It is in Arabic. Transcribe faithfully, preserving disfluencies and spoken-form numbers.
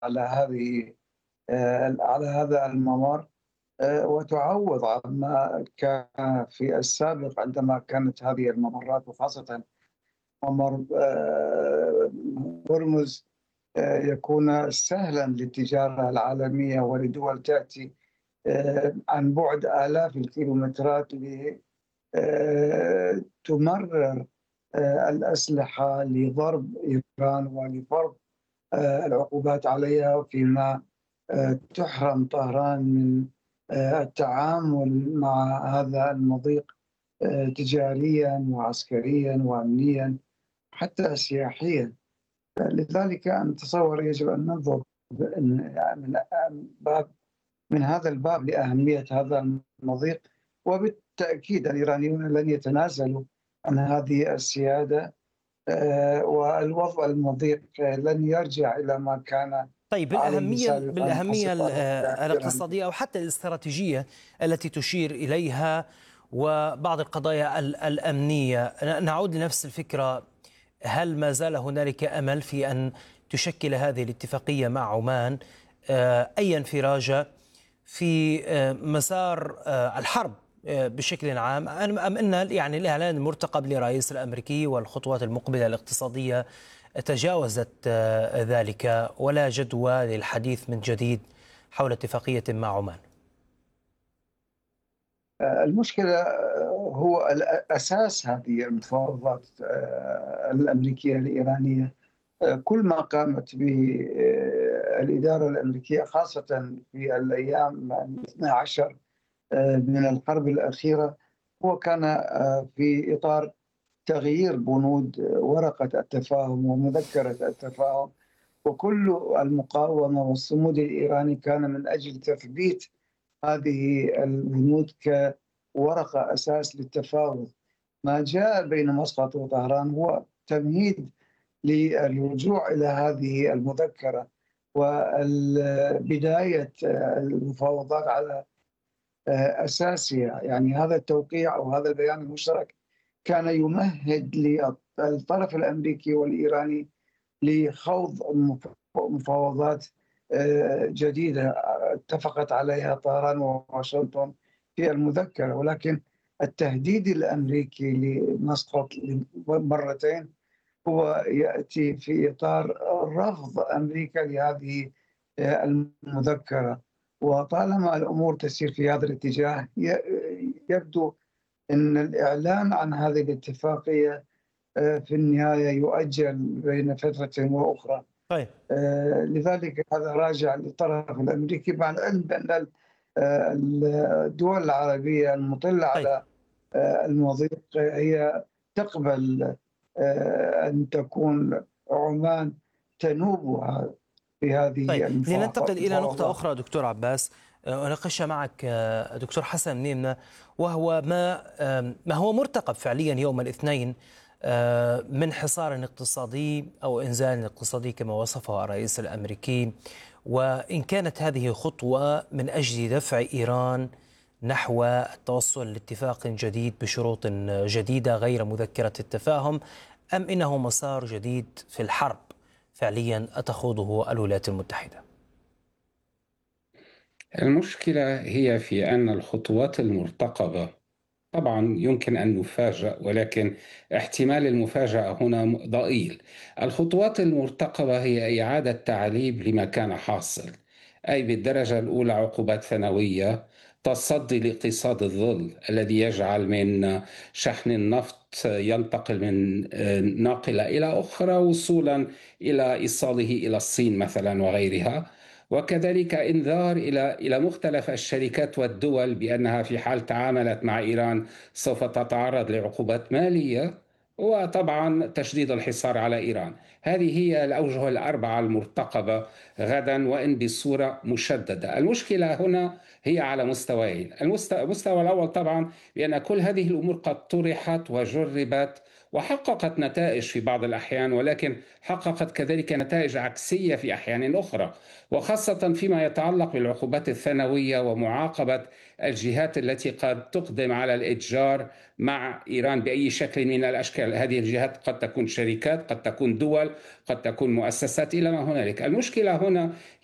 على هذه آه، على هذا الممر، آه، وتعوض عما كان في السابق عندما كانت هذه الممرات، وخاصة ممر آه، هرمز، آه، يكون سهلا للتجارة العالمية ولدول تأتي آه، عن بعد آلاف الكيلومترات لتمرر الأسلحة لضرب إيران ولفرض آه، العقوبات عليها، فيما آه، تحرم طهران من آه، التعامل مع هذا المضيق آه، تجاريا وعسكريا وأمنيا حتى سياحيا. لذلك أنا أتصور يجب أن ننظر من باب من هذا الباب لأهمية هذا المضيق، وبالتأكيد الإيرانيون لن يتنازلوا عن هذه السيادة، آه، والوضع المضيق لن يرجع إلى ما كان طيب، عليه بالأهمية سابقا بالأهمية حسب ال- الرؤية آه، الإيرانية. الاقتصادية أو حتى الاستراتيجية التي تشير إليها، وبعض القضايا ال- الأمنية، ن- نعود لنفس الفكرة. هل ما زال هنالك أمل في أن تشكل هذه الاتفاقية مع عمان آه، أي انفراجة في آه، مسار آه، الحرب آه، بشكل عام، أم أم أن يعني الإعلان المرتقب للرئيس الأمريكي والخطوات المقبلة الاقتصادية تجاوزت آه، ذلك، ولا جدوى للحديث من جديد حول اتفاقية مع عمان؟ آه، المشكلة آه، هو أساس هذه المفاوضات آه، الأمريكية الإيرانية. آه، كل ما قامت به آه، الإدارة الأمريكية، خاصة في الأيام الاثنى عشر آه، من الحرب الأخيرة، هو كان آه، في إطار تغيير بنود ورقة التفاهم ومذكرة التفاهم، وكل المقاومة والصمود الإيراني كان من أجل تثبيت هذه البنود كورقة أساس للتفاوض. ما جاء بين مسقط وطهران هو تمهيد للرجوع إلى هذه المذكرة وبداية المفاوضات على أساسها. يعني هذا التوقيع أو هذا البيان المشترك كان يمهد للطرف الأمريكي والإيراني لخوض مفاوضات آه، جديدة اتفقت عليها طهران وواشنطن في المذكرة، ولكن التهديد الأمريكي لمسقط مرتين هو يأتي في إطار رفض أمريكا لهذه آه، المذكرة. وطالما الأمور تسير في هذا الاتجاه، يبدو أن الإعلان عن هذه الاتفاقية آه، في النهاية يؤجل بين فترة وأخرى. طيب. آه، لذلك هذا راجع للطرف الأمريكي، مع العلم بأن آه، الدول العربية المطلة طيب. على آه، المضيق هي تقبل آه، أن تكون عمان تنوبها في هذه طيب، لننتقل إلى نقطة المفاوضات. أخرى دكتور عباس، آه، أناقشها معك آه، دكتور حسن نيمنا، وهو ما آم، ما هو مرتقب فعليا يوم الاثنين آه، من حصار اقتصادي أو إنزال اقتصادي كما وصفه الرئيس الأمريكي، وإن كانت هذه خطوة من أجل دفع إيران نحو التوصل لاتفاق جديد بشروط جديدة غير مذكرة التفاهم، أم إنه مسار جديد في الحرب فعليا تخوضه الولايات المتحدة؟ المشكلة هي في أن الخطوات المرتقبة طبعا يمكن أن نفاجأ، ولكن احتمال المفاجأة هنا ضئيل. الخطوات المرتقبة هي إعادة تعليب لما كان حاصل، أي بالدرجة الأولى عقوبات ثانوية، تصدي لاقتصاد الظل الذي يجعل من شحن النفط ينتقل من ناقلة إلى أخرى وصولا إلى إيصاله إلى الصين مثلا وغيرها، وكذلك إنذار إلى إلى مختلف الشركات والدول بأنها في حال تعاملت مع إيران سوف تتعرض لعقوبات مالية، وطبعا تشديد الحصار على إيران. هذه هي الأوجه الأربعة المرتقبة غدا، وإن بصورة مشددة. المشكلة هنا هي على مستويين. المستوى الأول طبعا بأن كل هذه الأمور قد طرحت وجربت وحققت نتائج في بعض الأحيان، ولكن حققت كذلك نتائج عكسية في أحيان أخرى، وخاصة فيما يتعلق بالعقوبات الثانوية ومعاقبة الجهات التي قد تقدم على الإتجار مع إيران بأي شكل من الأشكال. هذه الجهات قد تكون شركات، قد تكون دول، قد تكون مؤسسات، إلى ما هنالك. المشكلة هنا